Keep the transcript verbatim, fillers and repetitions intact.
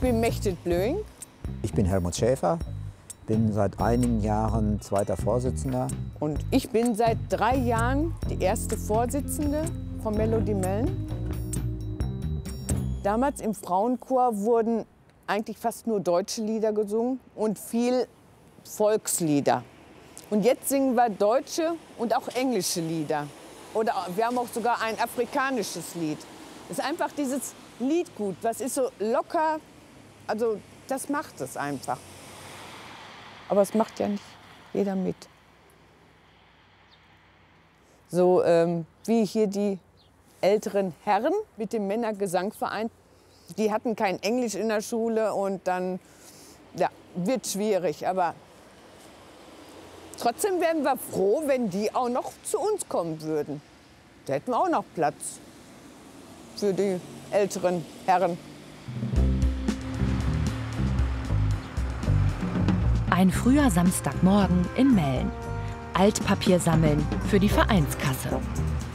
bin Mechthild Blöing. Ich bin Helmut Schäfer, bin seit einigen Jahren zweiter Vorsitzender. Und ich bin seit drei Jahren die erste Vorsitzende von Melodie Mellen. Damals im Frauenchor wurden eigentlich fast nur deutsche Lieder gesungen und viel Volkslieder. Und jetzt singen wir deutsche und auch englische Lieder. Oder wir haben auch sogar ein afrikanisches Lied. Es ist einfach dieses Liedgut, was ist so locker, also das macht es einfach. Aber es macht ja nicht jeder mit. So ähm, wie hier die älteren Herren mit dem Männergesangverein. Die hatten kein Englisch in der Schule und dann ja, wird schwierig. Aber trotzdem wären wir froh, wenn die auch noch zu uns kommen würden. Da hätten wir auch noch Platz für die älteren Herren. Ein früher Samstagmorgen in Mellen. Altpapier sammeln für die Vereinskasse.